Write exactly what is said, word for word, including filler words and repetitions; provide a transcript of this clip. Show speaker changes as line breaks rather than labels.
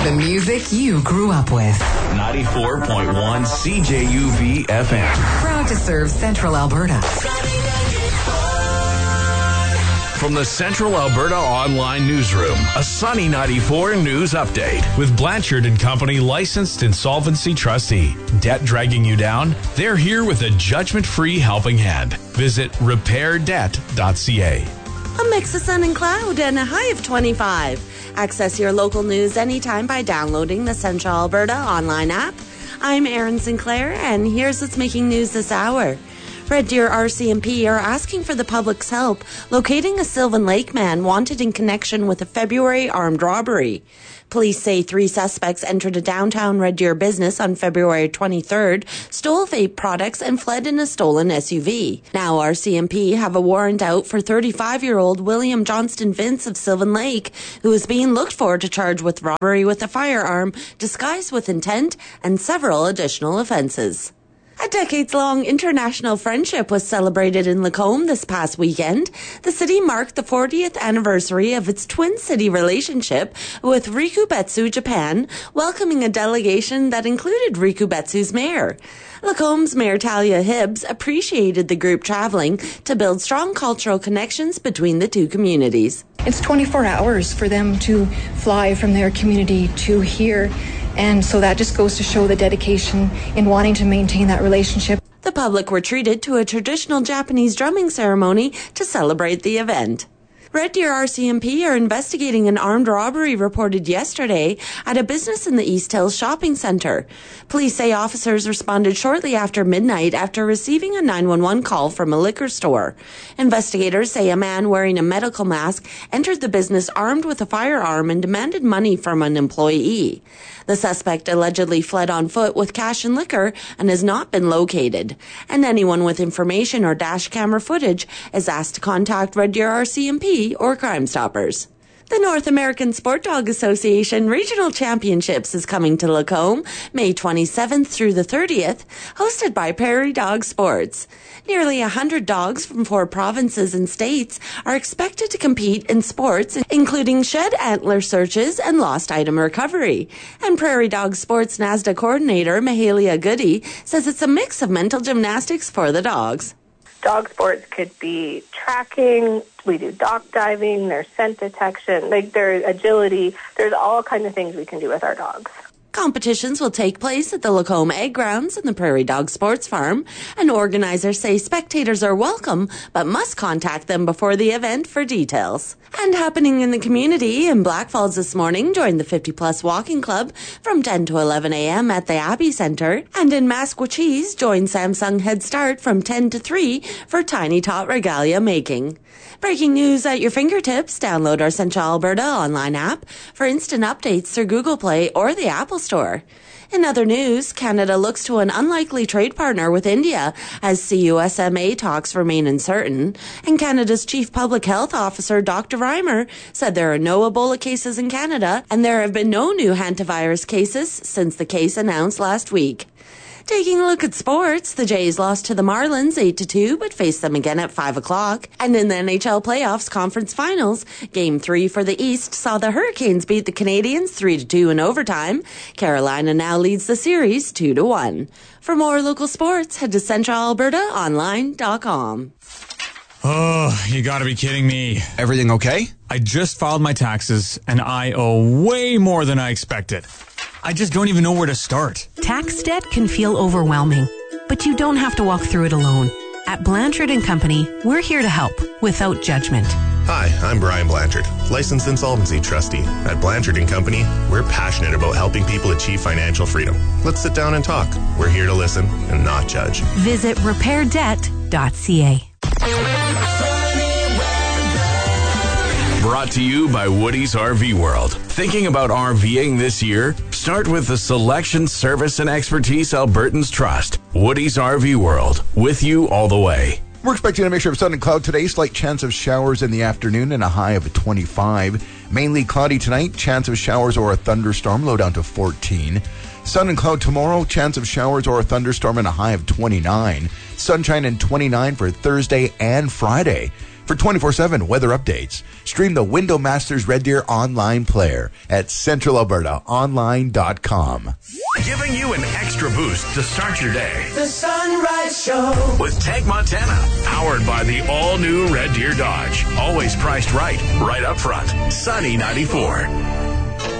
The music you grew up with.
ninety-four point one C J U V F M.
Proud to serve Central Alberta.
From the Central Alberta Online Newsroom, a Sunny ninety-four news update.
With Blanchard and Company licensed insolvency trustee. Debt dragging you down? They're here with a judgment-free helping hand. Visit repair debt dot c a.
A mix of sun and cloud and a high of twenty-five. Access your local news anytime by downloading the Central Alberta online app. I'm Erin Sinclair, and here's what's making news this hour. Red Deer R C M P are asking for the public's help locating a Sylvan Lake man wanted in connection with a February armed robbery. Police say three suspects entered a downtown Red Deer business on February twenty-third, stole vape products, and fled in a stolen S U V. Now R C M P have a warrant out for thirty-five-year-old William Johnston Vince of Sylvan Lake, who is being looked for to charge with robbery with a firearm, disguised with intent, and several additional offenses. A decades-long international friendship was celebrated in Lacombe this past weekend. The city marked the fortieth anniversary of its twin city relationship with Rikubetsu, Japan, welcoming a delegation that included Rikubetsu's mayor. Lacombe's Mayor Talia Hibbs appreciated the group traveling to build strong cultural connections between the two communities.
It's twenty-four hours for them to fly from their community to here. And so that just goes to show the dedication in wanting to maintain that relationship.
The public were treated to a traditional Japanese drumming ceremony to celebrate the event. Red Deer R C M P are investigating an armed robbery reported yesterday at a business in the East Hills Shopping Centre. Police say officers responded shortly after midnight after receiving a nine one one call from a liquor store. Investigators say a man wearing a medical mask entered the business armed with a firearm and demanded money from an employee. The suspect allegedly fled on foot with cash and liquor and has not been located. And anyone with information or dash camera footage is asked to contact Red Deer R C M P or Crime Stoppers. The North American Sport Dog Association Regional Championships is coming to Lacombe May twenty-seventh through the thirtieth, hosted by Prairie Dog Sports. Nearly one hundred dogs from four provinces and states are expected to compete in sports, including shed antler searches and lost item recovery. And Prairie Dog Sports NASDA coordinator Mahalia Goody says it's a mix of mental gymnastics for the dogs.
Dog sports could be tracking, we do dock diving, there's scent detection, like there's agility, there's all kinds of things we can do with our dogs.
Competitions will take place at the Lacombe Egg Grounds and the Prairie Dog Sports Farm, and organizers say spectators are welcome but must contact them before the event for details. And happening in the community, in Blackfalds this morning, join the fifty plus Walking Club from ten to eleven a.m. at the Abbey Centre, and in Masquachese, join Samsung Head Start from ten to three for Tiny Tot Regalia making. Breaking news at your fingertips. Download our Central Alberta online app for instant updates through Google Play or the Apple Store. In other news, Canada looks to an unlikely trade partner with India as C U S M A talks remain uncertain. And Canada's Chief Public Health Officer, Doctor Reimer, said there are no Ebola cases in Canada and there have been no new hantavirus cases since the case announced last week. Taking a look at sports, the Jays lost to the Marlins eight to two, but faced them again at five o'clock. And in the N H L Playoffs Conference Finals, Game three for the East saw the Hurricanes beat the Canadiens three to two in overtime. Carolina now leads the series two to one. For more local sports, head to central alberta online dot com.
Oh, you gotta be kidding me.
Everything okay?
I just filed my taxes, and I owe way more than I expected. I just don't even know where to start.
Tax debt can feel overwhelming, but you don't have to walk through it alone. At Blanchard and Company, we're here to help without judgment.
Hi, I'm Brian Blanchard, licensed insolvency trustee. At Blanchard and Company, we're passionate about helping people achieve financial freedom. Let's sit down and talk. We're here to listen and not judge.
Visit repair debt dot c a.
Brought to you by Woody's R V World. Thinking about RVing this year? Start with the selection, service, and expertise Albertans trust. Woody's R V World, with you all the way.
We're expecting a mixture of sun and cloud today. Slight chance of showers in the afternoon and a high of twenty-five. Mainly cloudy tonight. Chance of showers or a thunderstorm, low down to fourteen. Sun and cloud tomorrow. Chance of showers or a thunderstorm and a high of twenty-nine. Sunshine and twenty-nine for Thursday and Friday. For twenty-four seven weather updates, stream the Window Masters Red Deer online player at central alberta online dot com.
Giving you an extra boost to start your day.
The Sunrise Show
with Tech Montana, powered by the all-new Red Deer Dodge. Always priced right, right up front. Sunny ninety-four.